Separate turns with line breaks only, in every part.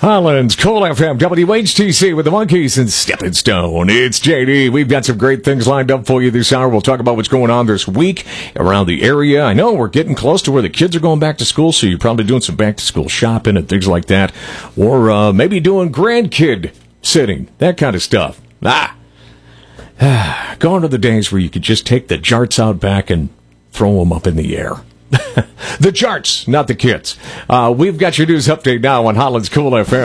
Holland's Cool FM, WHTC with the Monkees and Stepping Stone. It's JD. We've got some great things lined up for you this hour. We'll talk about what's going on this week around the area. I know we're getting close to where the kids are going back to school, so you're probably doing some back-to-school shopping and things like that. Or maybe doing grandkid sitting, that kind of stuff. Going to the days where you could just take the jarts out back and throw them up in the air. The charts, not the kids. We've got your news update now on Holland's Cool FM.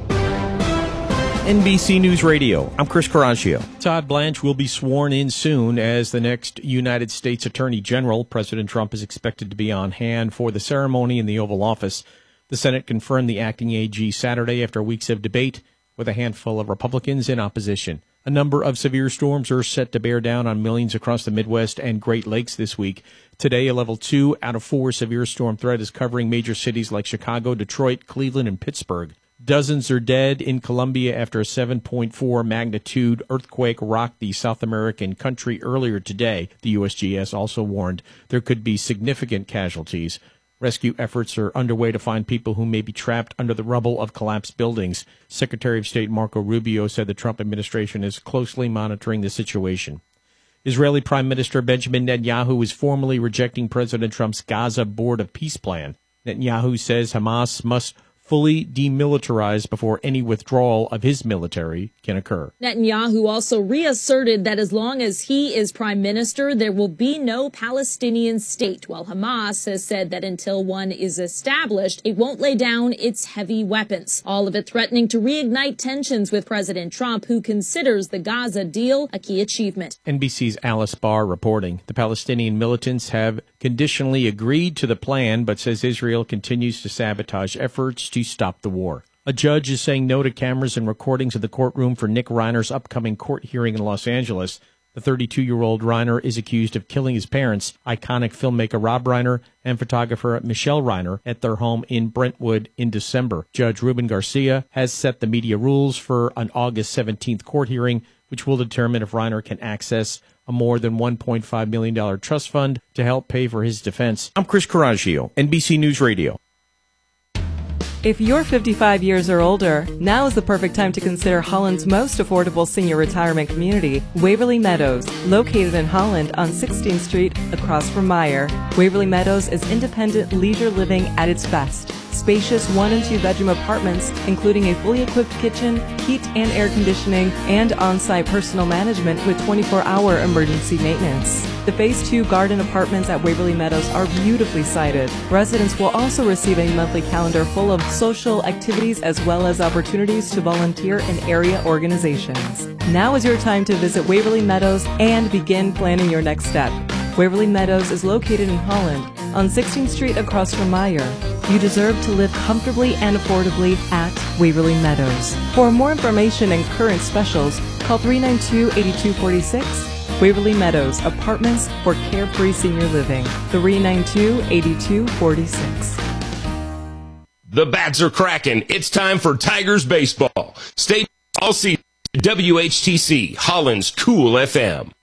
NBC News Radio, I'm Chris Caraccio. Todd Blanche will be sworn in soon as the next United States Attorney General. President Trump is expected to be on hand for the ceremony in the Oval Office. The Senate confirmed the acting AG Saturday after weeks of debate with a handful of Republicans in opposition. A number of severe storms are set to bear down on millions across the Midwest and Great Lakes this week. Today, a level 2 out of 4 severe storm threat is covering major cities like Chicago, Detroit, Cleveland, and Pittsburgh. Dozens are dead in Colombia after a 7.4 magnitude earthquake rocked the South American country earlier today. The USGS also warned there could be significant casualties. Rescue efforts are underway to find people who may be trapped under the rubble of collapsed buildings. Secretary of State Marco Rubio said the Trump administration is closely monitoring the situation. Israeli Prime Minister Benjamin Netanyahu is formally rejecting President Trump's Gaza Board of Peace plan. Netanyahu says Hamas must fully demilitarized before any withdrawal of his military can occur.
Netanyahu also reasserted that as long as he is prime minister, there will be no Palestinian state, while Hamas has said that until one is established, it won't lay down its heavy weapons. All of it threatening to reignite tensions with President Trump, who considers the Gaza deal a key achievement.
NBC's Alice Barr reporting. The Palestinian militants have conditionally agreed to the plan, but says Israel continues to sabotage efforts to stop the war. A judge is saying no to cameras and recordings of the courtroom for Nick Reiner's upcoming court hearing in Los Angeles. The 32-year-old Reiner is accused of killing his parents, iconic filmmaker Rob Reiner and photographer Michelle Reiner, at their home in Brentwood in December. Judge Ruben Garcia has set the media rules for an August 17th court hearing, which will determine if Reiner can access a more than $1.5 million trust fund to help pay for his defense. I'm Chris Caraccio, NBC News Radio.
If you're 55 years or older, now is the perfect time to consider Holland's most affordable senior retirement community, Waverly Meadows, located in Holland on 16th Street across from Meijer. Waverly Meadows is independent leisure living at its best. Spacious 1- and 2-bedroom apartments, including a fully equipped kitchen, heat and air conditioning, and on-site personal management with 24-hour emergency maintenance. The Phase 2 garden apartments at Waverly Meadows are beautifully sited. Residents will also receive a monthly calendar full of social activities as well as opportunities to volunteer in area organizations. Now is your time to visit Waverly Meadows and begin planning your next step. Waverly Meadows is located in Holland on 16th Street across from Meijer. You deserve to live comfortably and affordably at Waverly Meadows. For more information and current specials, call 392-8246. Waverly Meadows, apartments for carefree senior living. 392-8246.
The bats are cracking. It's time for Tigers baseball. Stay all season. WHTC, Holland's Cool FM.